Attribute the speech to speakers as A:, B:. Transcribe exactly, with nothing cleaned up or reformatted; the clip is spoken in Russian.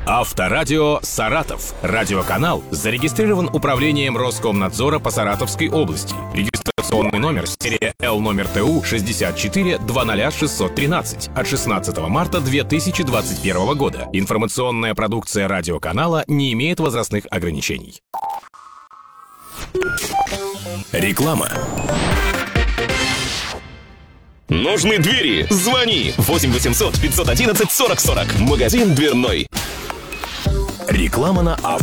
A: Авторадио «Саратов». Радиоканал зарегистрирован Управлением Роскомнадзора по Саратовской области. Регистрационный номер серия Л номер Т У шестьдесят четыре двадцать шестьсот тринадцать от шестнадцатого марта две тысячи двадцать первого года. Информационная продукция радиоканала не имеет возрастных ограничений. Реклама.
B: Нужны двери? Звони! восемь восемьсот пятьсот одиннадцать сорок сорок. Магазин дверной.
A: Реклама на авто.